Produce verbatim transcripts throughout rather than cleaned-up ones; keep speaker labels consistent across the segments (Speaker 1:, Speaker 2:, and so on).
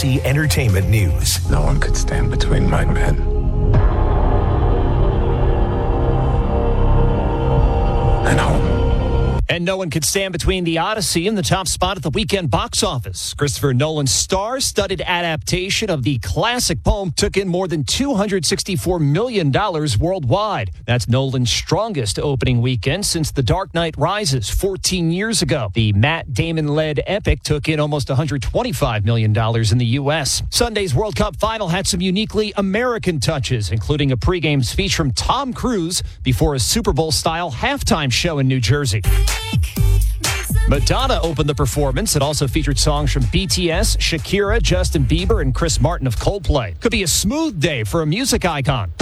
Speaker 1: C Entertainment News.
Speaker 2: No one could stand between my men and home.
Speaker 3: And no one could stand between The Odyssey and the top spot at the weekend box office. Christopher Nolan's star-studded adaptation of the classic poem took in more than two hundred sixty-four million dollars worldwide. That's Nolan's strongest opening weekend since The Dark Knight Rises fourteen years ago. The Matt Damon-led epic took in almost one hundred twenty-five million dollars in the U S. Sunday's World Cup final had some uniquely American touches, including a pregame speech from Tom Cruise before a Super Bowl-style halftime show in New Jersey. Madonna opened the performance. It also featured songs from B T S, Shakira, Justin Bieber, and Chris Martin of Coldplay. Could be a smooth day for a music icon.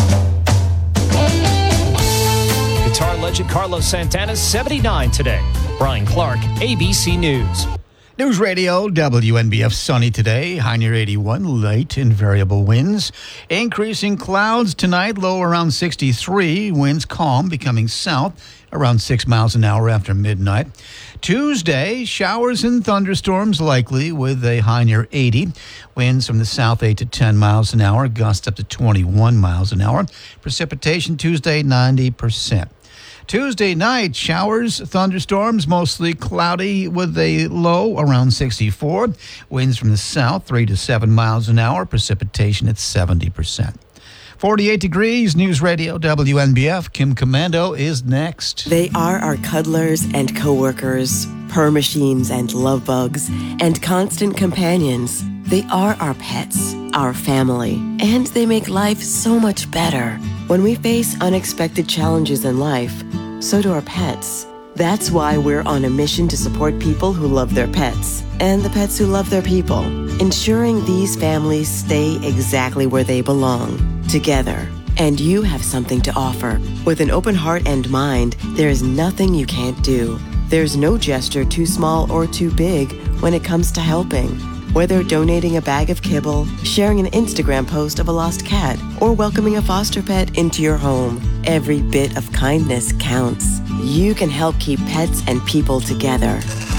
Speaker 3: Guitar legend Carlos Santana's seventy-nine today. Brian Clark, A B C News.
Speaker 4: News Radio, W N B F sunny today, high near eighty-one, light and variable winds. Increasing clouds tonight, low around sixty-three, winds calm, becoming south around six miles an hour after midnight. Tuesday, showers and thunderstorms likely with a high near eighty. Winds from the south eight to ten miles an hour, gusts up to twenty-one miles an hour. Precipitation Tuesday, ninety percent. Tuesday night, showers, thunderstorms, mostly cloudy with a low around sixty-four. Winds from the south, three to seven miles an hour. Precipitation at seventy percent. forty-eight degrees, News Radio, W N B F. Kim Commando is next.
Speaker 5: They are our cuddlers and coworkers, purr machines and love bugs, and constant companions. They are our pets, our family, and they make life so much better. When we face unexpected challenges in life, so do our pets. That's why we're on a mission to support people who love their pets and the pets who love their people, ensuring these families stay exactly where they belong, together. And you have something to offer. With an open heart and mind, there is nothing you can't do. There's no gesture too small or too big when it comes to helping. Whether donating a bag of kibble, sharing an Instagram post of a lost cat, or welcoming a foster pet into your home, every bit of kindness counts. You can help keep pets and people together.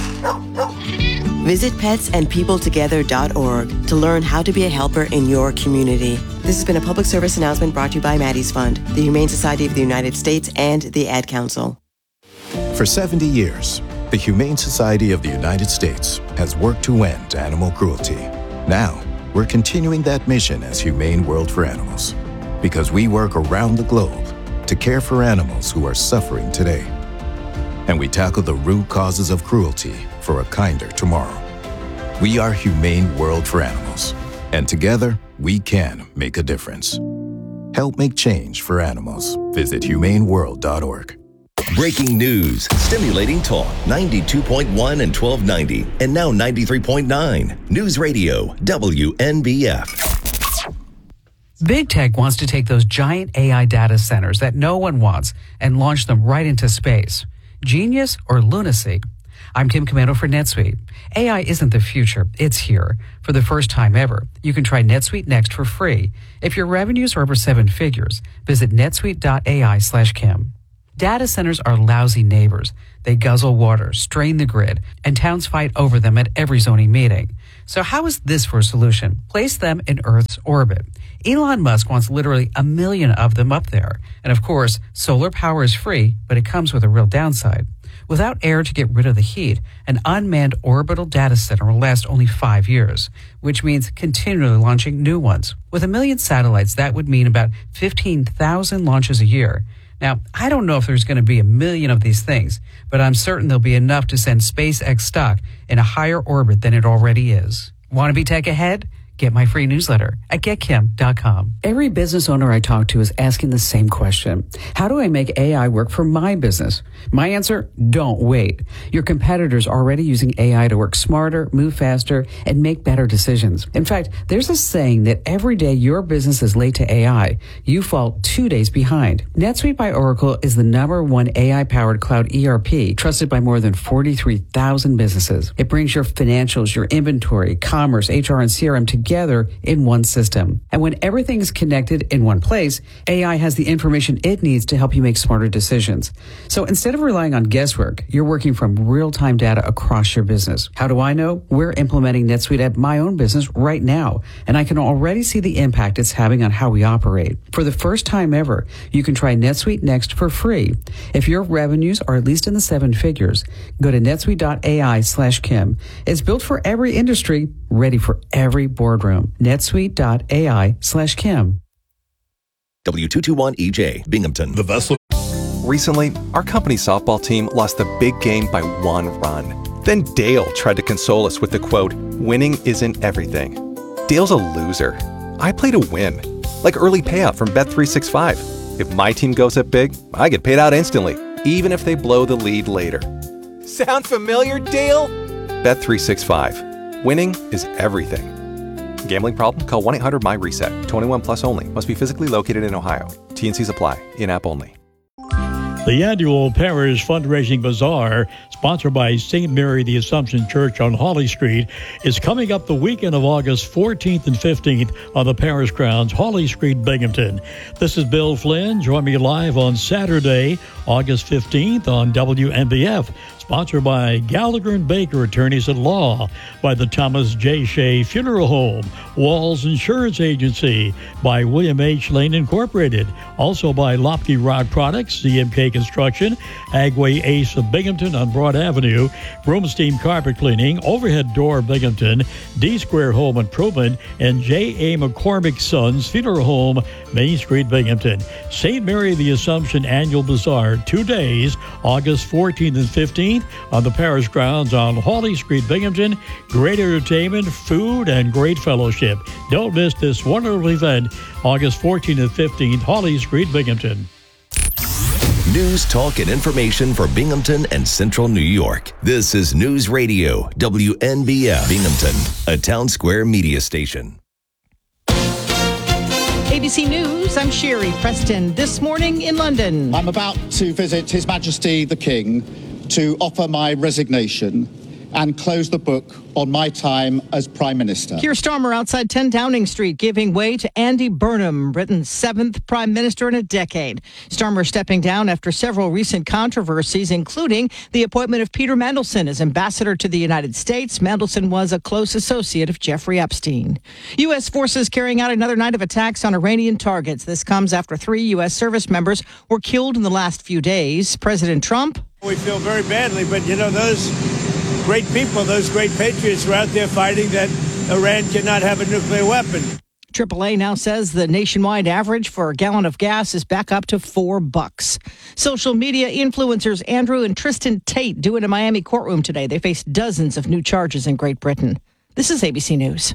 Speaker 5: Visit pets and people together dot org to learn how to be a helper in your community. This has been a public service announcement brought to you by Maddie's Fund, the Humane Society of the United States, and the Ad Council.
Speaker 6: For seventy years, the Humane Society of the United States has worked to end animal cruelty. Now, we're continuing that mission as Humane World for Animals, because we work around the globe to care for animals who are suffering today. And we tackle the root causes of cruelty for a kinder tomorrow. We are Humane World for Animals, and together, we can make a difference. Help make change for animals. Visit humane world dot org.
Speaker 7: Breaking news, stimulating talk, ninety-two point one and twelve ninety, and now ninety-three point nine. News Radio, W N B F.
Speaker 8: Big Tech wants to take those giant A I data centers that no one wants and launch them right into space. Genius or lunacy? I'm Kim Commando for NetSuite. A I isn't the future, it's here. For the first time ever, you can try NetSuite Next for free. If your revenues are over seven figures, visit netsuite.ai slash Kim. Data centers are lousy neighbors. They guzzle water, strain the grid, and towns fight over them at every zoning meeting. So how is this for a solution? Place them in Earth's orbit. Elon Musk wants literally a million of them up there. And of course, solar power is free, but it comes with a real downside. Without air to get rid of the heat, an unmanned orbital data center will last only five years, which means continually launching new ones. With a million satellites, that would mean about fifteen thousand launches a year. Now, I don't know if there's going to be a million of these things, but I'm certain there'll be enough to send SpaceX stock in a higher orbit than it already is. Want to be tech ahead? Get my free newsletter at get kim dot com. Every business owner I talk to is asking the same question. How do I make A I work for my business? My answer, don't wait. Your competitors are already using A I to work smarter, move faster, and make better decisions. In fact, there's a saying that every day your business is late to A I, you fall two days behind. NetSuite by Oracle is the number one A I-powered cloud E R P trusted by more than forty-three thousand businesses. It brings your financials, your inventory, commerce, H R, and C R M together together in one system. And when everything's connected in one place, A I has the information it needs to help you make smarter decisions. So instead of relying on guesswork, you're working from real-time data across your business. How do I know? We're implementing NetSuite at my own business right now, and I can already see the impact it's having on how we operate. For the first time ever, you can try NetSuite Next for free. If your revenues are at least in the seven figures, go to netsuite.ai slash Kim. It's built for every industry, ready for every boardroom. netsuite.ai slash Kim.
Speaker 7: W two twenty-one E J, Binghamton.
Speaker 9: The vessel. Recently, our company softball team lost the big game by one run. Then Dale tried to console us with the quote, "Winning isn't everything." Dale's a loser. I play to win. Like early payout from Bet three sixty-five. If my team goes up big, I get paid out instantly, even if they blow the lead later. Sound familiar, Dale? Bet three sixty-five. Winning is everything. Gambling problem? Call one eight hundred my reset. twenty-one plus only. Must be physically located in Ohio. T N Cs apply. In-app only.
Speaker 10: The annual Parish Fundraising Bazaar, sponsored by Saint Mary the Assumption Church on Hawley Street, is coming up the weekend of August fourteenth and fifteenth on the Parish Grounds, Hawley Street, Binghamton. This is Bill Flynn. Join me live on Saturday, August fifteenth on W N B F, sponsored by Gallagher and Baker Attorneys at Law, by the Thomas J. Shea Funeral Home, Walls Insurance Agency, by William H. Lane Incorporated, also by Lopke Rock Products, C M K Construction, Agway Ace of Binghamton on Broad Avenue, Broomstein Carpet Cleaning, Overhead Door Binghamton, D Square Home Improvement, and J A. McCormick Sons Funeral Home, Main Street, Binghamton. Saint Mary the Assumption Annual Bazaar, two days, August fourteenth and fifteenth on the Parish Grounds on Hawley Street, Binghamton. Great entertainment, food, and great fellowship. Don't miss this wonderful event, August fourteenth and fifteenth, Hawley Street, Binghamton.
Speaker 7: News, talk, and information for Binghamton and Central New York. This is News Radio, W N B F, Binghamton, a Town Square media station.
Speaker 11: A B C News, I'm Sherry Preston. This morning in London.
Speaker 12: I'm about to visit His Majesty the King to offer my resignation and close the book on my time as Prime Minister.
Speaker 11: Keir Starmer outside ten Downing Street giving way to Andy Burnham, Britain's seventh Prime Minister in a decade. Starmer stepping down after several recent controversies, including the appointment of Peter Mandelson as ambassador to the United States. Mandelson was a close associate of Jeffrey Epstein. U S forces carrying out another night of attacks on Iranian targets. This comes after three U S service members were killed in the last few days. President Trump.
Speaker 13: We feel very badly, but you know, those great people, those great patriots are out there fighting that Iran cannot have a nuclear weapon.
Speaker 11: triple A now says the nationwide average for a gallon of gas is back up to four bucks. Social media influencers Andrew and Tristan Tate due in a Miami courtroom today. They face dozens of new charges in Great Britain. This is A B C News.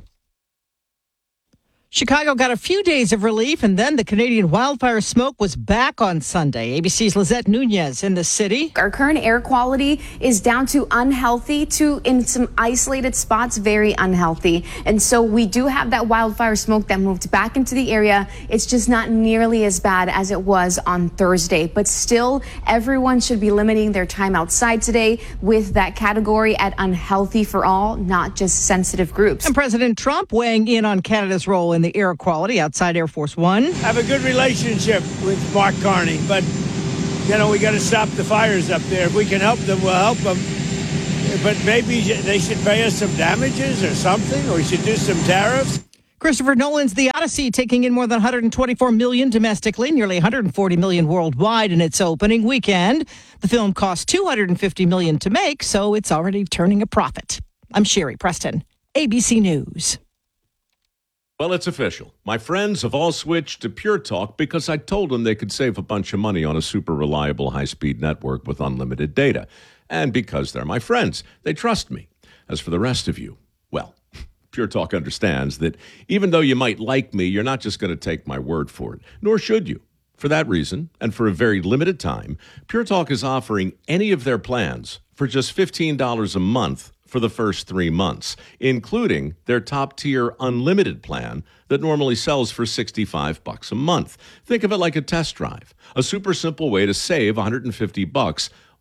Speaker 11: Chicago got a few days of relief, and then the Canadian wildfire smoke was back on Sunday. A B C's Lizette Nunez in the city.
Speaker 14: Our current air quality is down to unhealthy to, in some isolated spots, very unhealthy. And so we do have that wildfire smoke that moved back into the area. It's just not nearly as bad as it was on Thursday. But still, everyone should be limiting their time outside today with that category at unhealthy for all, not just sensitive groups.
Speaker 11: And President Trump weighing in on Canada's role in the air quality outside Air Force One.
Speaker 13: I have a good relationship with Mark Carney, but, you know, we got to stop the fires up there. If we can help them, we'll help them. But maybe they should pay us some damages or something, or we should do some tariffs.
Speaker 11: Christopher Nolan's The Odyssey taking in more than one hundred twenty-four million dollars domestically, nearly one hundred forty million dollars worldwide in its opening weekend. The film cost two hundred fifty million dollars to make, so it's already turning a profit. I'm Sherry Preston, A B C News.
Speaker 15: Well, it's official. My friends have all switched to Pure Talk because I told them they could save a bunch of money on a super reliable high-speed network with unlimited data. And because they're my friends, they trust me. As for the rest of you, well, Pure Talk understands that even though you might like me, you're not just going to take my word for it, nor should you. For that reason, and for a very limited time, Pure Talk is offering any of their plans for just fifteen dollars a month for the first three months, including their top-tier unlimited plan that normally sells for sixty-five bucks a month. Think of it like a test drive, a super simple way to save one hundred fifty bucks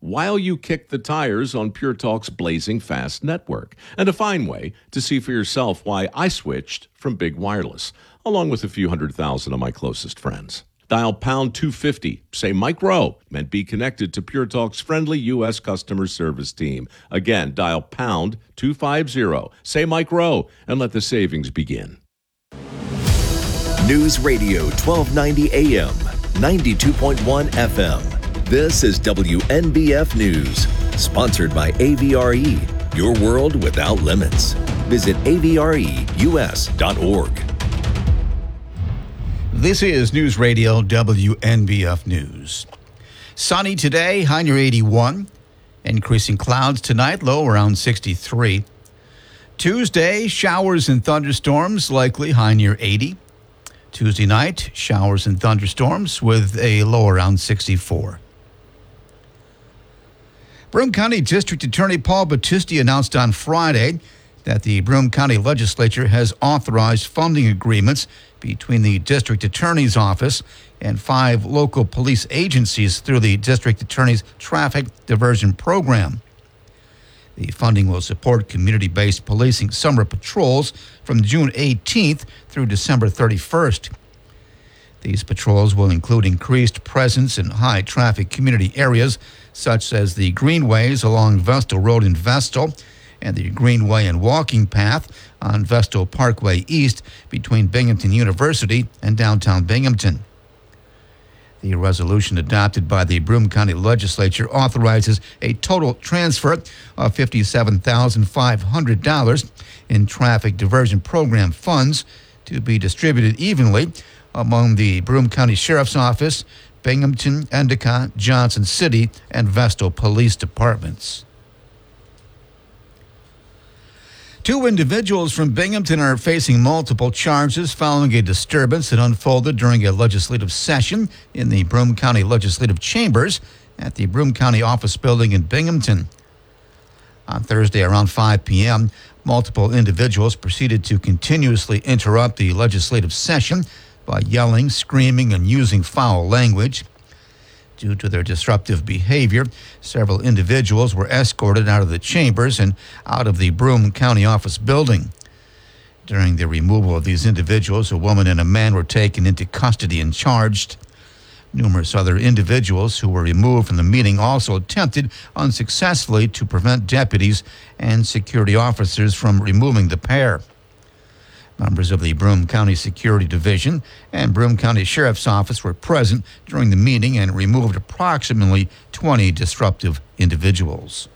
Speaker 15: while you kick the tires on Pure Talk's blazing fast network, and a fine way to see for yourself why I switched from Big Wireless, along with a few hundred thousand of my closest friends. Dial pound two fifty, say Mike Rowe, and be connected to Pure Talk's friendly U S customer service team. Again, dial pound two fifty, say Mike Rowe, and let the savings begin.
Speaker 7: News Radio twelve ninety A M, ninety-two point one F M. This is W N B F News, sponsored by A V R E, your world without limits. Visit A V R E U S dot org.
Speaker 4: This is News Radio W N B F News. Sunny today, high near eighty-one. Increasing clouds tonight, low around sixty-three. Tuesday, showers and thunderstorms, likely high near eighty. Tuesday night, showers and thunderstorms with a low around sixty-four. Broome County District Attorney Paul Battisti announced on Friday that the Broome County Legislature has authorized funding agreements between the District Attorney's Office and five local police agencies through the District Attorney's Traffic Diversion Program. The funding will support community-based policing summer patrols from June eighteenth through December thirty-first. These patrols will include increased presence in high-traffic community areas such as the greenways along Vestal Road in Vestal and the Greenway and Walking Path on Vestal Parkway East between Binghamton University and downtown Binghamton. The resolution adopted by the Broome County Legislature authorizes a total transfer of fifty-seven thousand five hundred dollars in traffic diversion program funds to be distributed evenly among the Broome County Sheriff's Office, Binghamton, Endicott, Johnson City, and Vestal Police Departments. Two individuals from Binghamton are facing multiple charges following a disturbance that unfolded during a legislative session in the Broome County Legislative Chambers at the Broome County Office Building in Binghamton. On Thursday around five p.m., multiple individuals proceeded to continuously interrupt the legislative session by yelling, screaming, and using foul language. Due to their disruptive behavior, several individuals were escorted out of the chambers and out of the Broome County Office Building. During the removal of these individuals, a woman and a man were taken into custody and charged. Numerous other individuals who were removed from the meeting also attempted unsuccessfully to prevent deputies and security officers from removing the pair. Members of the Broome County Security Division and Broome County Sheriff's Office were present during the meeting and removed approximately twenty disruptive individuals.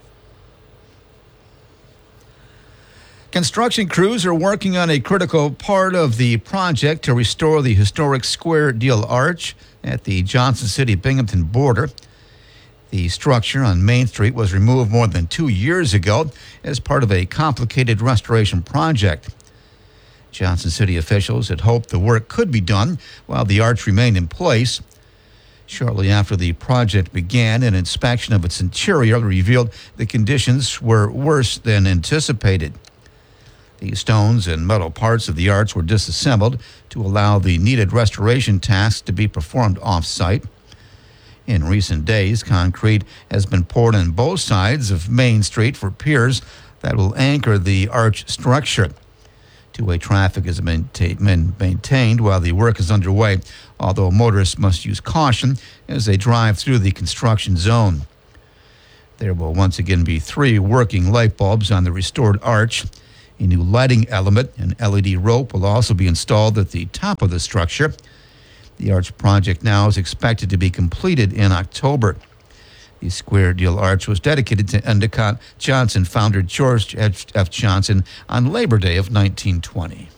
Speaker 4: Construction crews are working on a critical part of the project to restore the historic Square Deal Arch at the Johnson City-Binghamton border. The structure on Main Street was removed more than two years ago as part of a complicated restoration project. Johnson City officials had hoped the work could be done while the arch remained in place. Shortly after the project began, an inspection of its interior revealed the conditions were worse than anticipated. The stones and metal parts of the arch were disassembled to allow the needed restoration tasks to be performed off-site. In recent days, concrete has been poured on both sides of Main Street for piers that will anchor the arch structure. Two-way traffic has been maintained while the work is underway, although motorists must use caution as they drive through the construction zone. There will once again be three working light bulbs on the restored arch. A new lighting element, an L E D rope, will also be installed at the top of the structure. The arch project now is expected to be completed in October. The Square Deal Arch was dedicated to Endicott Johnson founder George F. Johnson on Labor Day of nineteen twenty.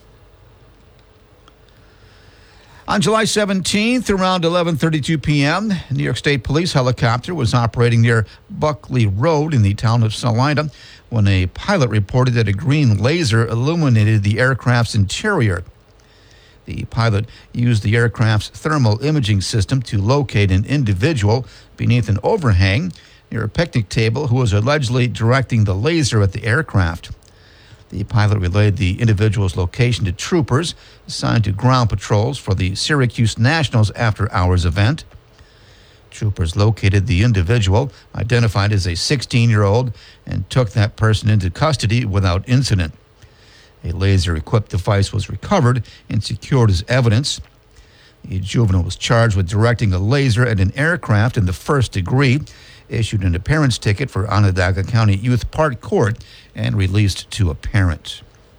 Speaker 4: On July seventeenth, around eleven thirty-two p.m., a New York State Police helicopter was operating near Buckley Road in the town of Salina when a pilot reported that a green laser illuminated the aircraft's interior. The pilot used the aircraft's thermal imaging system to locate an individual beneath an overhang near a picnic table who was allegedly directing the laser at the aircraft. The pilot relayed the individual's location to troopers assigned to ground patrols for the Syracuse Nationals after-hours event. Troopers located the individual, identified as a sixteen-year-old, and took that person into custody without incident. A laser-equipped device was recovered and secured as evidence. The juvenile was charged with directing a laser at an aircraft in the first degree, issued an appearance ticket for Onondaga County Youth Park Court, and released to a parent.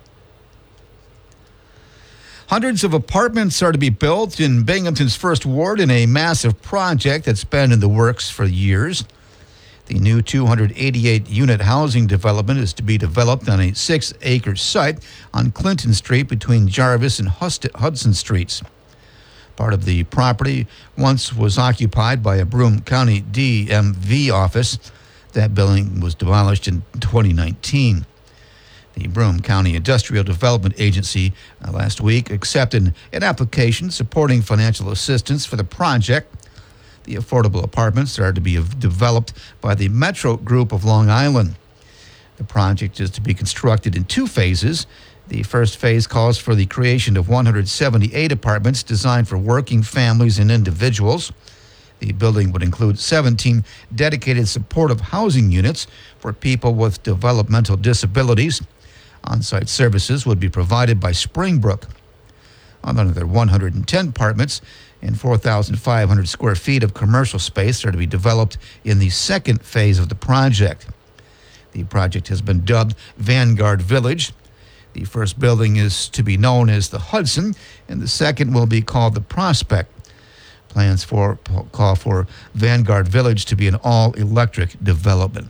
Speaker 4: Hundreds of apartments are to be built in Binghamton's First Ward in a massive project that's been in the works for years. The new two hundred eighty-eight unit housing development is to be developed on a six-acre site on Clinton Street between Jarvis and Hudson Streets. Part of the property once was occupied by a Broome County D M V office. That building was demolished in twenty nineteen. The Broome County Industrial Development Agency uh, last week accepted an application supporting financial assistance for the project. The affordable apartments are to be developed by the Metro Group of Long Island. The project is to be constructed in two phases. The first phase calls for the creation of one hundred seventy-eight apartments designed for working families and individuals. The building would include seventeen dedicated supportive housing units for people with developmental disabilities. On-site services would be provided by Springbrook. Another one hundred ten apartments and four thousand five hundred square feet of commercial space are to be developed in the second phase of the project. The project has been dubbed Vanguard Village. The first building is to be known as the Hudson, and the second will be called the Prospect. Plans for call for Vanguard Village to be an all-electric development.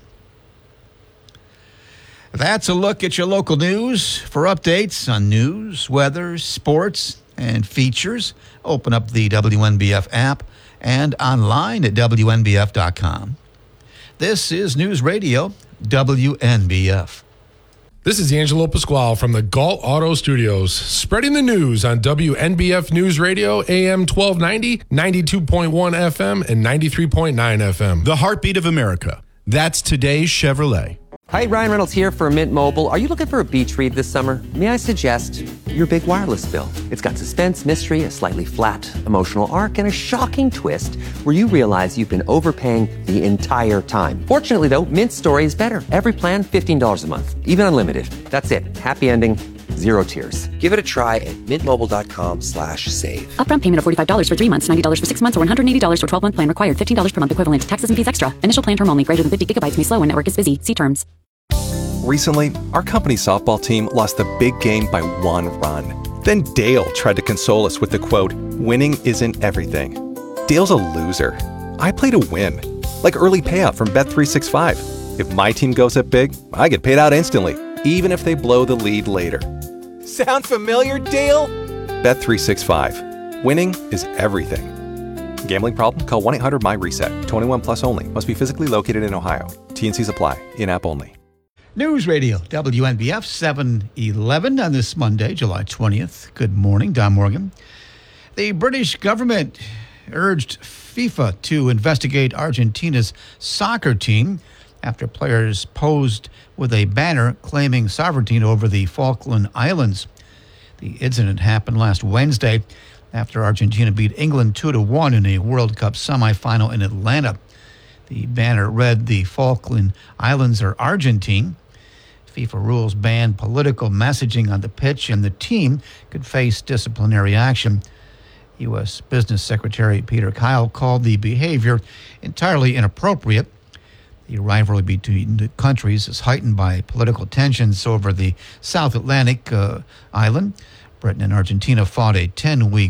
Speaker 4: That's a look at your local news. For updates on news, weather, sports, and features, open up the W N B F app and online at W N B F dot com. This is News Radio W N B F.
Speaker 16: This is Angelo Pasquale from the Galt Auto Studios, spreading the news on W N B F News Radio, A M twelve ninety, ninety-two point one F M, and ninety-three point nine F M.
Speaker 17: The heartbeat of America. That's today's Chevrolet.
Speaker 18: Hi, Ryan Reynolds here for Mint Mobile. Are you looking for a beach read this summer? May I suggest your big wireless bill? It's got suspense, mystery, a slightly flat emotional arc, and a shocking twist where you realize you've been overpaying the entire time. Fortunately, though, Mint's story is better. Every plan, fifteen dollars a month, even unlimited. That's it. Happy ending, zero tears. Give it a try at mintmobile.com slash save.
Speaker 19: Upfront payment of forty-five dollars for three months, ninety dollars for six months, or one hundred eighty dollars for twelve-month plan required. fifteen dollars per month equivalent. Taxes and fees extra. Initial plan term only. Greater than fifty gigabytes may slow when network is busy. See terms.
Speaker 9: Recently, our company softball team lost the big game by one run. Then Dale tried to console us with the quote, "Winning isn't everything." Dale's a loser. I play to win. Like early payout from Bet three sixty-five. If my team goes up big, I get paid out instantly, even if they blow the lead later.
Speaker 20: Sound familiar, Dale?
Speaker 9: Bet three sixty-five. Winning is everything. Gambling problem? Call one eight hundred M Y reset. twenty-one plus only. Must be physically located in Ohio. T and Cs apply. In-app only.
Speaker 4: News Radio, W N B F, seven eleven on this Monday, July twentieth. Good morning, Don Morgan. The British government urged FIFA to investigate Argentina's soccer team after players posed with a banner claiming sovereignty over the Falkland Islands. The incident happened last Wednesday after Argentina beat England two to one in a World Cup semifinal in Atlanta. The banner read, "The Falkland Islands are Argentine." FIFA rules ban political messaging on the pitch, and the team could face disciplinary action. U S Business Secretary Peter Kyle called the behavior entirely inappropriate. The rivalry between the countries is heightened by political tensions over the South Atlantic uh, island. Britain and Argentina fought a ten-week